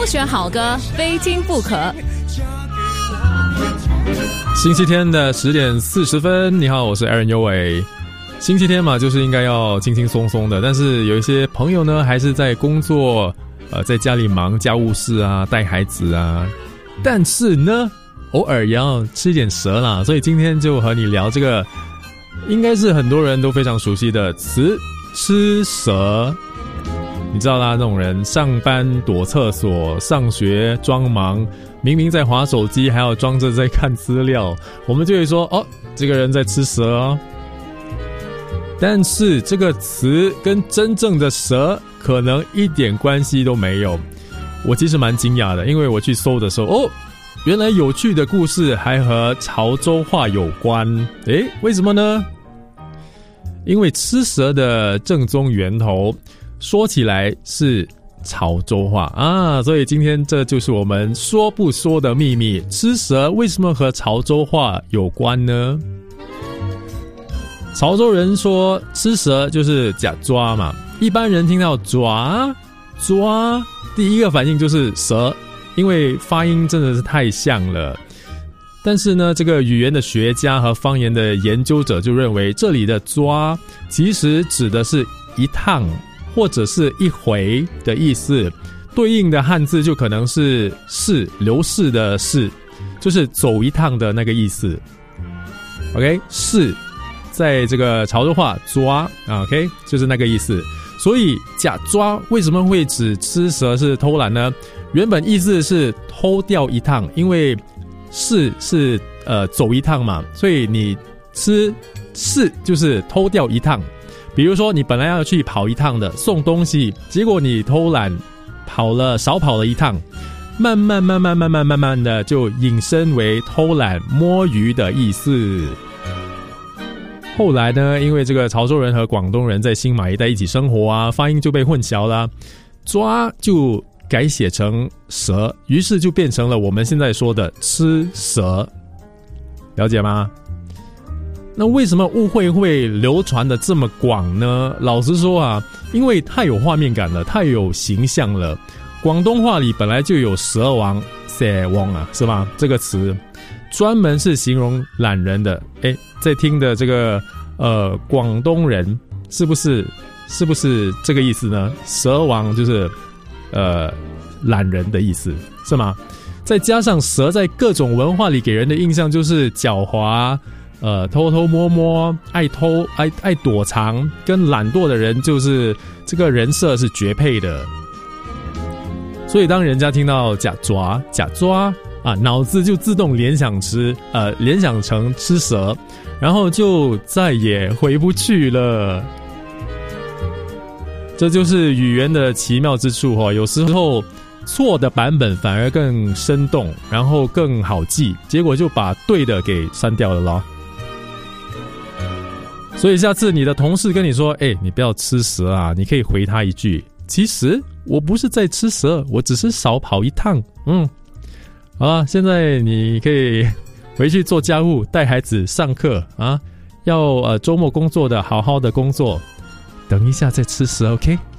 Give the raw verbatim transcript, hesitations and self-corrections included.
选好歌，非听不可。 星期天的十点四十分，你好，我是 Aaron 优伟。星期天嘛，就是应该要轻轻松松的，但是有一些朋友呢，还是在工作，呃，在家里忙家务事啊，带孩子啊，但是呢，偶尔也要吃一点蛇啦，所以今天就和你聊这个，应该是很多人都非常熟悉的词——吃蛇。你知道啦，那种人上班躲厕所，上学装忙，明明在滑手机，还要装着在看资料，我们就会说哦，这个人在吃蛇哦。但是这个词跟真正的蛇可能一点关系都没有。我其实蛮惊讶的，因为我去搜的时候，哦，原来有趣的故事还和潮州话有关。诶，为什么呢？因为吃蛇的正宗源头说起来是潮州话啊，所以今天这就是我们说不说的秘密。吃蛇为什么和潮州话有关呢？潮州人说吃蛇就是假抓嘛，一般人听到抓抓，第一个反应就是蛇，因为发音真的是太像了。但是呢，这个语言的学家和方言的研究者就认为，这里的抓其实指的是一趟或者是一回的意思，对应的汉字就可能是逝，流逝的逝，就是走一趟的那个意思。 OK， 逝在这个潮州话抓 OK 就是那个意思。所以假抓为什么会指吃蛇是偷懒呢？原本意思是偷掉一趟，因为逝是呃走一趟嘛，所以你吃逝就是偷掉一趟。比如说你本来要去跑一趟的，送东西，结果你偷懒跑了少跑了一趟，慢慢慢慢慢慢慢慢的就引申为偷懒摸鱼的意思。后来呢，因为这个潮州人和广东人在新马一带一起生活啊，发音就被混淆了，抓就改写成蛇，于是就变成了我们现在说的吃蛇，了解吗？那为什么误会会流传的这么广呢？老实说啊，因为太有画面感了，太有形象了。广东话里本来就有蛇王、蛇王啊，是吧？这个词专门是形容懒人的。诶，在听的这个呃广东人是不是是不是这个意思呢？蛇王就是呃懒人的意思，是吗？再加上蛇在各种文化里给人的印象就是狡猾，呃，偷偷摸摸，爱偷爱爱躲藏，跟懒惰的人就是这个人设是绝配的。所以当人家听到假抓假抓啊，脑子就自动联想吃呃联想成吃蛇，然后就再也回不去了。这就是语言的奇妙之处哦，有时候错的版本反而更生动，然后更好记，结果就把对的给删掉了咯。所以下次你的同事跟你说，诶，你不要吃蛇啊，你可以回他一句，其实我不是在吃蛇，我只是少跑一趟。嗯，好了，现在你可以回去做家务，带孩子上课啊，要呃周末工作的好好的工作，等一下再吃蛇 OK。